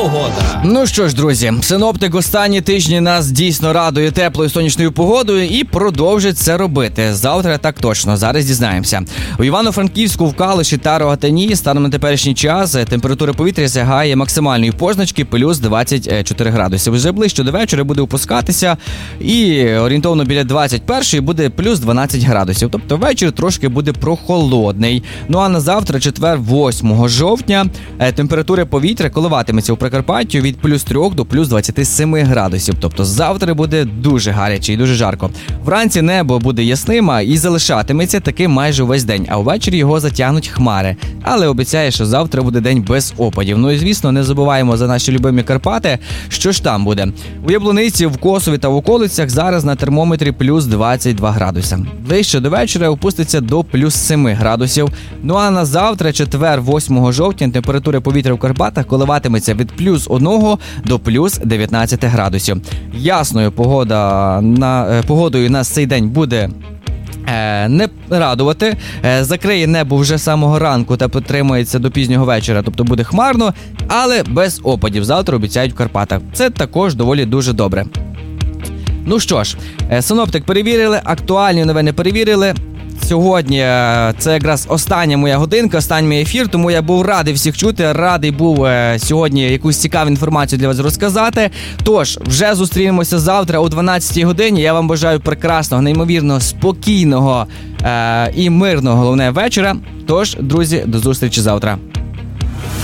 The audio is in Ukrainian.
погода. Ну що ж, друзі, синоптик останні тижні нас дійсно радує теплою сонячною погодою і продовжить це робити. Завтра так точно, зараз дізнаємося. У Івано-Франківську, в Калуші та Рогатині станом на теперішній час температура повітря сягає максимальної позначки плюс 24 градуси. Вже ближче до вечора буде опускатися і орієнтовно біля 21-ї буде плюс 12 градусів. Тобто вечір трошки буде прохолодний. Ну а на завтра, четвер, 8 жовтня, температура повітря коливатиметься у Прикарпатті від плюс 3 до плюс 27 градусів. Тобто завтра буде дуже гаряче і дуже жарко. Вранці небо буде ясним і залишатиметься таки майже увесь день, а ввечері його затягнуть хмари. Але обіцяє, що завтра буде день без опадів. Ну і звісно, не забуваємо за наші любимі Карпати. Що ж там буде? У Яблуниці, в Косові та в околицях зараз на термометрі плюс 22 градуси. Ближче до вечора опуститься до плюс 7 градусів. Ну а на завтра, четвер, 8 жовтня, температура повітря в Карпатах коливатиметься від плюс 1 до плюс 19 градусів. Ясною погодою нас цей день буде не радувати. Закриє небо вже з самого ранку та підтримується до пізнього вечора, тобто буде хмарно, але без опадів завтра обіцяють в Карпатах. Це також доволі дуже добре. Ну що ж, синоптик перевірили, актуальні новини перевірили. Сьогодні це якраз остання моя годинка, останній мій ефір, тому я був радий всіх чути, радий був сьогодні якусь цікаву інформацію для вас розказати. Тож, вже зустрінемося завтра о 12-й годині. Я вам бажаю прекрасного, неймовірно спокійного і мирного, головне, вечора. Тож, друзі, до зустрічі завтра.